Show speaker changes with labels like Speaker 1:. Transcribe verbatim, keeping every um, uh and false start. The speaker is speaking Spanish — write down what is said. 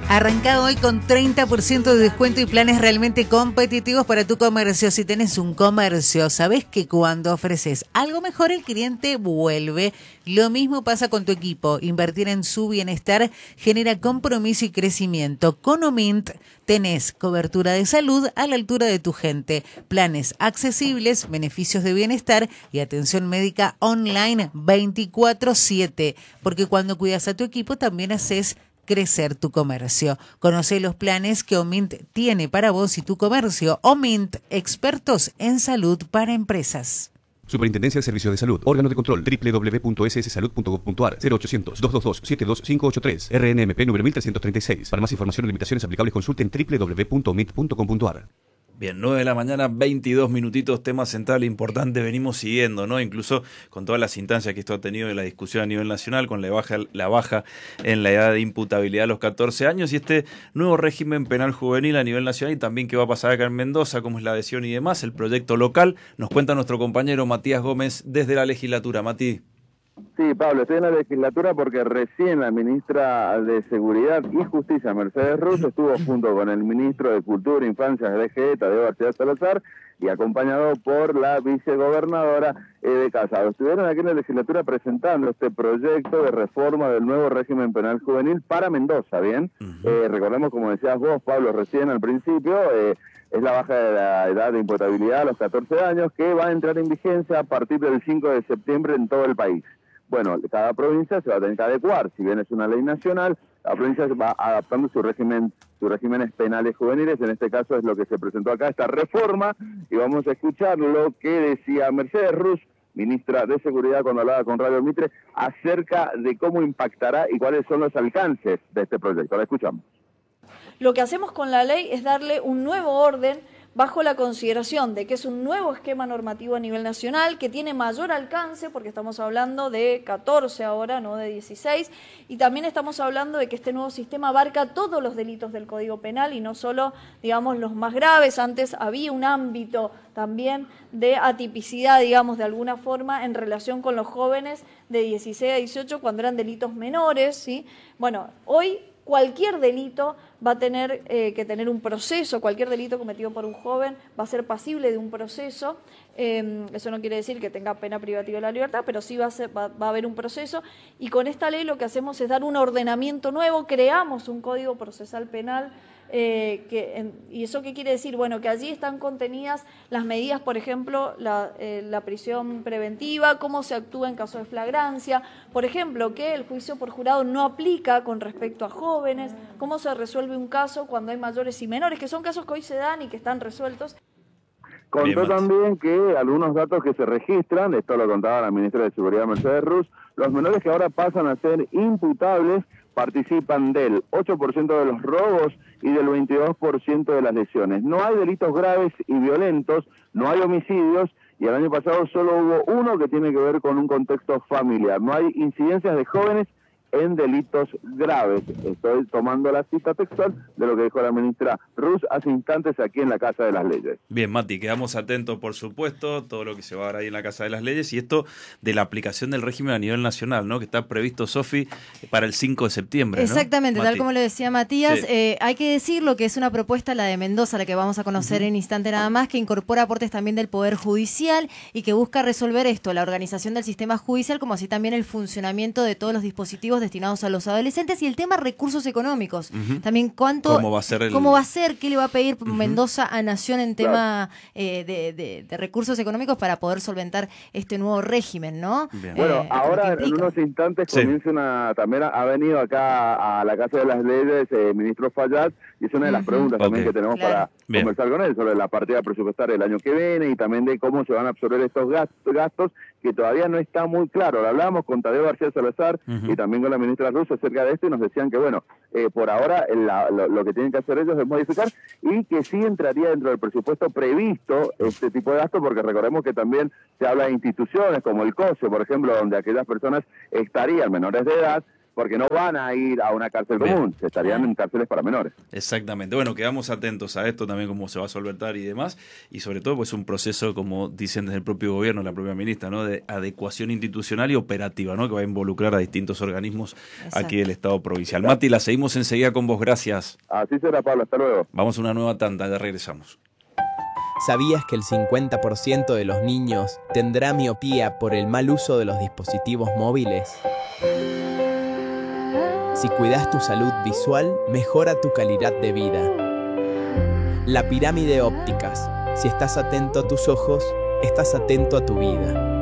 Speaker 1: Arranca hoy con treinta por ciento de descuento y planes realmente competitivos para tu comercio. Si tenés un comercio, sabés que cuando ofreces algo mejor, el cliente vuelve. Lo mismo pasa con tu equipo. Invertir en su bienestar genera compromiso y crecimiento. Con Omint tenés cobertura de salud a la altura de tu gente, planes accesibles, beneficios de bienestar y atención médica online veinticuatro siete. Porque cuando cuidas a tu equipo, también haces crecer tu comercio. Conoce los planes que Omint tiene para vos y tu comercio. Omint, expertos en salud para empresas.
Speaker 2: Superintendencia de Servicios de Salud. Órgano de control. doble u doble u doble u punto ese ese salud punto gov punto a r. cero ochocientos, doscientos veintidós, setenta y dos, quinientos ochenta y tres. R N M P número mil trescientos treinta y seis. Para más información o limitaciones aplicables, consulte en doble u doble u doble u punto omint punto com punto a r.
Speaker 3: Bien, nueve de la mañana, veintidós minutitos, tema central importante, venimos siguiendo, ¿no? Incluso con todas las instancias que esto ha tenido en la discusión a nivel nacional, con la baja, la baja en la edad de imputabilidad a los catorce años y este nuevo régimen penal juvenil a nivel nacional y también qué va a pasar acá en Mendoza, cómo es la adhesión y demás, el proyecto local, nos cuenta nuestro compañero Matías Gómez desde la legislatura. Mati.
Speaker 4: Sí, Pablo, estoy en la legislatura porque recién la ministra de Seguridad y Justicia, Mercedes Ruz, estuvo junto con el ministro de Cultura, Infancia, D G E, Tadeo García Salazar, y acompañado por la vicegobernadora Ede Casado. Estuvieron aquí en la legislatura presentando este proyecto de reforma del nuevo régimen penal juvenil para Mendoza, ¿bien? Uh-huh. Eh, recordemos, como decías vos, Pablo, recién al principio, eh, es la baja de la edad de imputabilidad a los catorce años que va a entrar en vigencia a partir del cinco de septiembre en todo el país. Bueno, cada provincia se va a tener que adecuar, si bien es una ley nacional, la provincia va adaptando su régimen, sus regímenes penales juveniles, en este caso es lo que se presentó acá, esta reforma, y vamos a escuchar lo que decía Mercedes Ruz, ministra de Seguridad, cuando hablaba con Radio Mitre, acerca de cómo impactará y cuáles son los alcances de este proyecto. La escuchamos.
Speaker 5: Lo que hacemos con la ley es darle un nuevo orden bajo la consideración de que es un nuevo esquema normativo a nivel nacional, que tiene mayor alcance, porque estamos hablando de catorce ahora, no de dieciséis, y también estamos hablando de que este nuevo sistema abarca todos los delitos del Código Penal y no solo, digamos, los más graves. Antes había un ámbito también de atipicidad, digamos, de alguna forma, en relación con los jóvenes de dieciséis a dieciocho, cuando eran delitos menores, ¿sí? Bueno, hoy cualquier delito va a tener eh, que tener un proceso, cualquier delito cometido por un joven va a ser pasible de un proceso. Eh, eso no quiere decir que tenga pena privativa de la libertad, pero sí va a, ser, va, va a haber un proceso. Y con esta ley lo que hacemos es dar un ordenamiento nuevo, creamos un código procesal penal. Eh, que, en, ¿Y eso qué quiere decir? Bueno, que allí están contenidas las medidas, por ejemplo, la, eh, la prisión preventiva, cómo se actúa en caso de flagrancia, por ejemplo, que el juicio por jurado no aplica con respecto a jóvenes, cómo se resuelve un caso cuando hay mayores y menores, que son casos que hoy se dan y que están resueltos.
Speaker 4: Contó también que algunos datos que se registran, esto lo contaba la ministra de Seguridad Mercedes Ruz, los menores que ahora pasan a ser imputables participan del ocho por ciento de los robos y del veintidós por ciento de las lesiones. No hay delitos graves y violentos, no hay homicidios, y el año pasado solo hubo uno que tiene que ver con un contexto familiar. No hay incidencias de jóvenes en delitos graves. Estoy tomando la cita textual de lo que dijo la ministra Ruz hace instantes aquí en la Casa de las Leyes.
Speaker 3: Bien, Mati, quedamos atentos, por supuesto, todo lo que se va a dar ahí en la Casa de las Leyes y esto de la aplicación del régimen a nivel nacional, ¿no? Que está previsto, Sofi, para el cinco de septiembre, ¿no?
Speaker 6: Exactamente,
Speaker 3: Mati.
Speaker 6: Tal como lo decía Matías,
Speaker 3: Sí.
Speaker 6: eh, hay que decirlo que es una propuesta, la de Mendoza, la que vamos a conocer uh-huh. en instante nada más, que incorpora aportes también del Poder Judicial y que busca resolver esto, la organización del sistema judicial, como así también el funcionamiento de todos los dispositivos destinados a los adolescentes y el tema recursos económicos. Uh-huh. También cuánto,
Speaker 3: ¿Cómo va a ser el...
Speaker 6: cómo va a ser, qué le va a pedir uh-huh. Mendoza a Nación en tema
Speaker 4: claro.
Speaker 6: eh, de, de, de recursos económicos para poder solventar este nuevo régimen, ¿no?
Speaker 4: Bien. Bueno, eh, ahora en unos instantes sí. comienza una, también ha venido acá a la Casa de las Leyes el eh, ministro Fallat y es una de las uh-huh. preguntas okay. también que tenemos claro. para Bien. conversar con él sobre la partida presupuestaria del año que viene y también de cómo se van a absorber estos gastos, gastos que todavía no está muy claro. Lo hablamos con Tadeo García Salazar uh-huh. y también con la ministra Ruz acerca de esto y nos decían que, bueno, eh, por ahora la, lo, lo que tienen que hacer ellos es modificar y que sí entraría dentro del presupuesto previsto este tipo de gasto, porque recordemos que también se habla de instituciones como el COSE, por ejemplo, donde aquellas personas estarían menores de edad, porque no van a ir a una cárcel
Speaker 3: Bien.
Speaker 4: común, se estarían en cárceles para menores.
Speaker 3: Exactamente. Bueno, quedamos atentos a esto también, cómo se va a solventar y demás. Y sobre todo, pues un proceso, como dicen desde el propio gobierno, la propia ministra, ¿no? De adecuación institucional y operativa, ¿no? Que va a involucrar a distintos organismos
Speaker 6: Exacto.
Speaker 3: aquí del Estado provincial. Mati, la seguimos enseguida con vos. Gracias.
Speaker 4: Así será, Pablo, hasta luego.
Speaker 3: Vamos a una nueva tanda, ya regresamos.
Speaker 7: ¿Sabías que el cincuenta por ciento de los niños tendrá miopía por el mal uso de los dispositivos móviles? Si cuidas tu salud visual, mejora tu calidad de vida. La Pirámide Ópticas. Si estás atento a tus ojos, estás atento a tu vida.